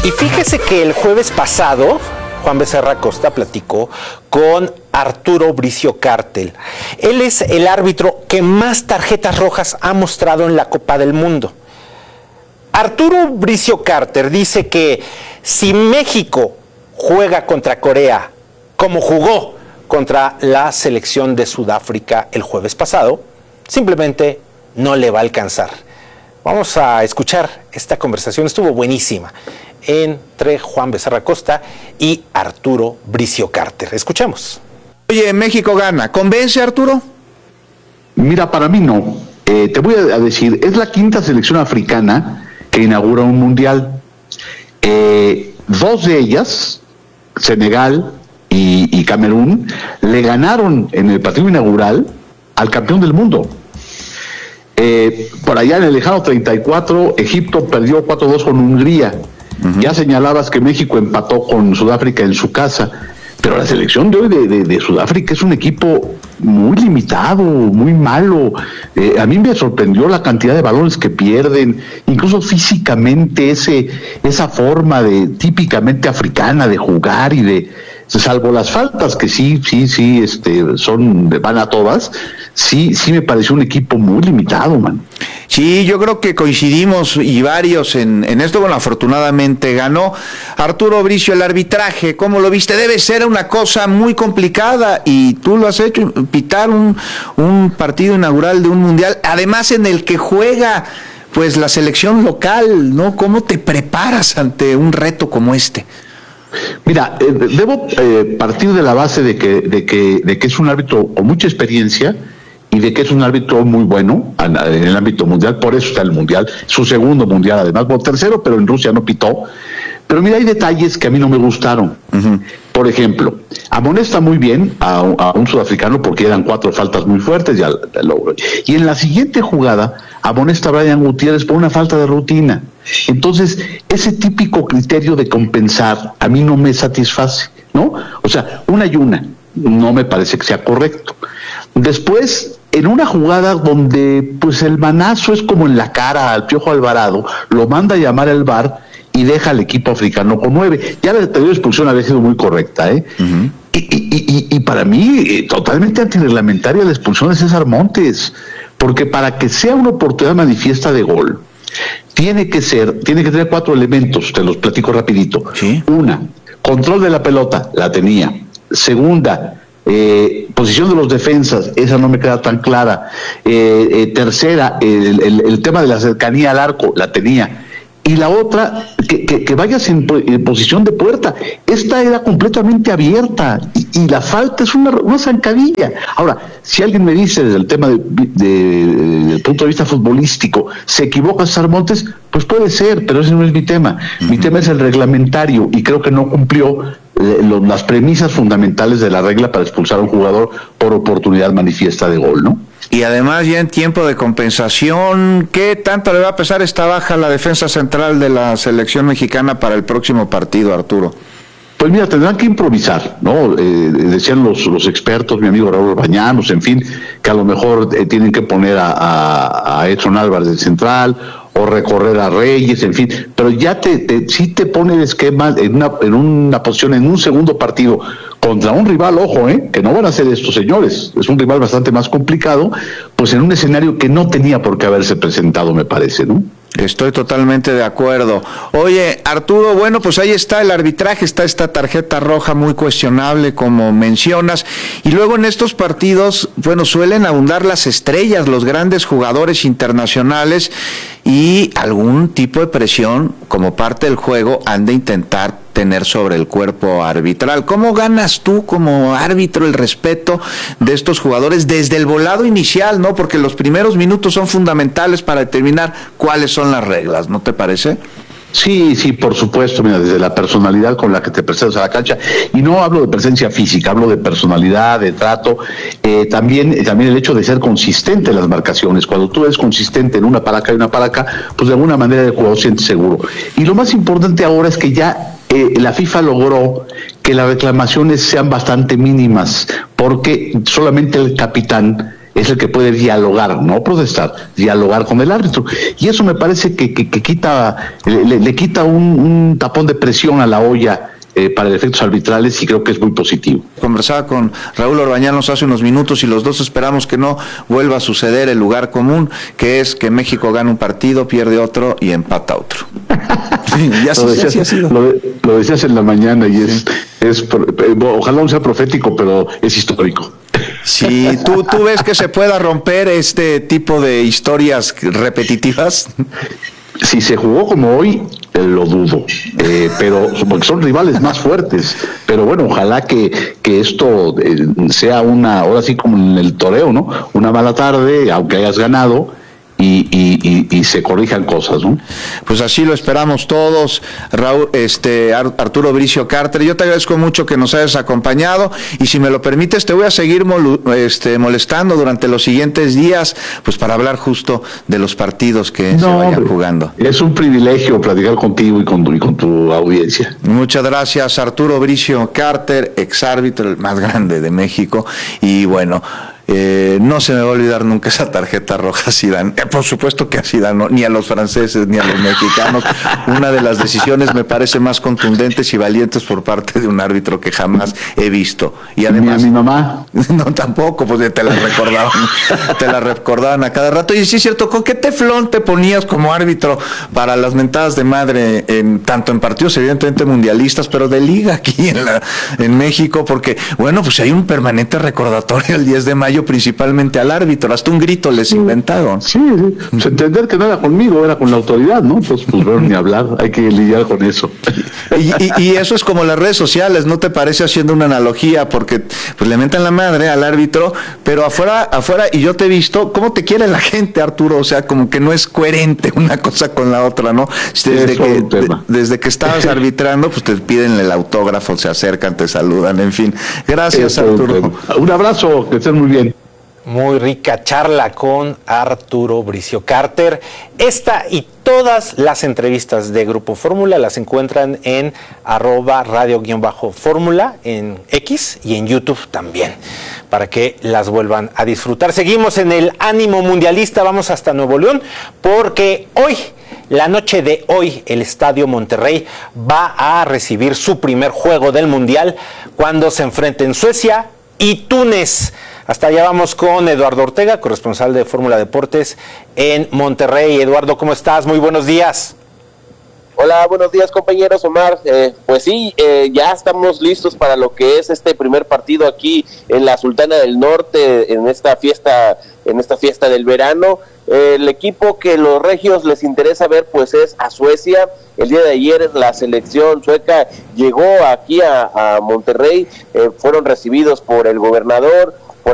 Y fíjese que el jueves pasado, Juan Becerra Costa platicó con Arturo Bricio Cartel. Él es el árbitro que más tarjetas rojas ha mostrado en la Copa del Mundo. Arturo Bricio Carter dice que si México juega contra Corea como jugó contra la selección de Sudáfrica el jueves pasado, simplemente no le va a alcanzar. Vamos a escuchar esta conversación, estuvo buenísima, entre Juan Becerra Costa y Arturo Bricio Carter. Escuchemos. Oye, México gana. ¿Convence, Arturo? Mira, para mí no. Te voy a decir, es la quinta selección africana que inaugura un mundial. Dos de ellas, Senegal y Camerún, le ganaron en el partido inaugural al campeón del mundo. Por allá en el lejano 34, Egipto perdió 4-2 con Hungría. Ya señalabas que México empató con Sudáfrica en su casa, pero la selección de hoy de Sudáfrica es un equipo muy limitado, muy malo. A mí me sorprendió la cantidad de balones que pierden, incluso físicamente esa forma típicamente africana de jugar y salvo las faltas que sí, van a todas, sí me pareció un equipo muy limitado, man. Sí, yo creo que coincidimos y varios en esto. Bueno, afortunadamente ganó Arturo Bricio. El arbitraje, ¿cómo lo viste? Debe ser una cosa muy complicada y tú lo has hecho, pitar un partido inaugural de un mundial, además en el que juega pues la selección local, ¿no? ¿Cómo te preparas ante un reto como este? Mira, debo partir de la base de que es un árbitro con mucha experiencia y de que es un árbitro muy bueno en el ámbito mundial, por eso está en el mundial, su segundo mundial además, bueno, tercero, pero en Rusia no pitó. Pero mira, hay detalles que a mí no me gustaron. Por ejemplo, amonesta muy bien a un sudafricano porque eran 4 faltas muy fuertes, y en la siguiente jugada amonesta a Brian Gutiérrez por una falta de rutina. Entonces, ese típico criterio de compensar a mí no me satisface, ¿no? O sea, una y una, no me parece que sea correcto. Después, en una jugada donde pues el manazo es como en la cara al Piojo Alvarado, lo manda a llamar al VAR y deja al equipo africano con 9. Ya la anterior expulsión había sido muy correcta, y para mí totalmente antirreglamentaria la expulsión de César Montes, porque para que sea una oportunidad manifiesta de gol, tiene que tener 4 elementos, te los platico rapidito. ¿Sí? Una, control de la pelota, la tenía. Segunda, posición de los defensas, esa no me queda tan clara. Tercera, el tema de la cercanía al arco, la tenía. Y la otra, que vayas en posición de puerta. Esta era completamente abierta y la falta es una zancadilla. Ahora, si alguien me dice desde el tema del punto de vista futbolístico, ¿se equivoca César Montes? Pues puede ser, pero ese no es mi tema. Mi tema es el reglamentario y creo que no cumplió las premisas fundamentales de la regla para expulsar a un jugador por oportunidad manifiesta de gol, ¿no? Y además ya en tiempo de compensación, ¿qué tanto le va a pesar esta baja a la defensa central de la selección mexicana para el próximo partido, Arturo? Pues mira, tendrán que improvisar, ¿no? Decían los expertos, mi amigo Raúl Bañanos, en fin, que a lo mejor tienen que poner a Edson Álvarez de central o recorrer a Reyes, en fin, pero ya sí te pone el esquema en una posición, en un segundo partido contra un rival, ojo, que no van a ser estos señores, es un rival bastante más complicado, pues en un escenario que no tenía por qué haberse presentado, me parece, ¿no? Estoy totalmente de acuerdo. Oye, Arturo, bueno, pues ahí está el arbitraje, está esta tarjeta roja muy cuestionable, como mencionas, y luego en estos partidos, bueno, suelen abundar las estrellas, los grandes jugadores internacionales, y algún tipo de presión como parte del juego han de intentar tener sobre el cuerpo arbitral. ¿Cómo ganas tú como árbitro el respeto de estos jugadores desde el volado inicial, no? Porque los primeros minutos son fundamentales para determinar cuáles son las reglas, ¿no te parece? Sí, por supuesto, mira, desde la personalidad con la que te presentas a la cancha, y no hablo de presencia física, hablo de personalidad, de trato, también el hecho de ser consistente en las marcaciones. Cuando tú eres consistente en una para acá y una para acá, pues de alguna manera el jugador se siente seguro. Y lo más importante ahora es que ya la FIFA logró que las reclamaciones sean bastante mínimas, porque solamente el capitán es el que puede dialogar, no protestar, dialogar con el árbitro. Y eso me parece que quita, le quita un tapón de presión a la olla para efectos arbitrales, y creo que es muy positivo. Conversaba con Raúl Orbañanos hace unos minutos y los dos esperamos que no vuelva a suceder el lugar común, que es que México gana un partido, pierde otro y empata otro. Sí, ya lo decías en la mañana y ojalá no sea profético, pero es histórico. Sí, ¿tú ves que se pueda romper este tipo de historias repetitivas? Si se jugó como hoy, lo dudo, pero porque son rivales más fuertes, pero bueno, ojalá que esto sea ahora sí como en el toreo, ¿no? Una mala tarde, aunque hayas ganado, y se corrijan cosas, ¿no? Pues así lo esperamos todos, Raúl, Arturo Bricio Carter. Yo te agradezco mucho que nos hayas acompañado, y si me lo permites te voy a seguir molestando durante los siguientes días, pues para hablar justo de los partidos que se vayan jugando. Es un privilegio platicar contigo y con tu audiencia. Muchas gracias, Arturo Bricio Carter, exárbitro, el más grande de México, y bueno, no se me va a olvidar nunca esa tarjeta roja a Zidane. Por supuesto que a Zidane, no, ni a los franceses ni a los mexicanos. Una de las decisiones me parece más contundentes y valientes por parte de un árbitro que jamás he visto. Y además, ni a mi mamá. No, tampoco, pues te la recordaban a cada rato. Y sí es cierto, ¿con qué teflón te ponías como árbitro para las mentadas de madre, tanto en partidos evidentemente mundialistas, pero de liga aquí en México? Porque, bueno, pues hay un permanente recordatorio el 10 de mayo, principalmente al árbitro, hasta un grito les inventaron. Sí, pues entender que no era conmigo, era con la autoridad, ¿no? Entonces, pues bueno, ni hablar, hay que lidiar con eso. Y eso es como las redes sociales, ¿no te parece, haciendo una analogía? Porque pues le mentan la madre al árbitro, pero afuera, y yo te he visto, ¿cómo te quiere la gente, Arturo? O sea, como que no es coherente una cosa con la otra, ¿no? Desde que estabas arbitrando, pues te piden el autógrafo, se acercan, te saludan, en fin. Gracias, Arturo. Un abrazo, que estés muy bien. Muy rica charla con Arturo Bricio Carter. Esta y todas las entrevistas de Grupo Fórmula las encuentran en @radio_fórmula en X y en YouTube también, para que las vuelvan a disfrutar. Seguimos en el ánimo mundialista, vamos hasta Nuevo León, porque la noche de hoy, el Estadio Monterrey va a recibir su primer juego del Mundial cuando se enfrenten Suecia y Túnez. Hasta allá vamos con Eduardo Ortega, corresponsal de Fórmula Deportes en Monterrey. Eduardo, ¿cómo estás? Muy buenos días. Hola, buenos días, compañeros. Omar, pues sí, ya estamos listos para lo que es este primer partido aquí en la Sultana del Norte, en esta fiesta del verano. El equipo que los regios les interesa ver pues es a Suecia. El día de ayer la selección sueca llegó aquí a Monterrey, fueron recibidos por el gobernador,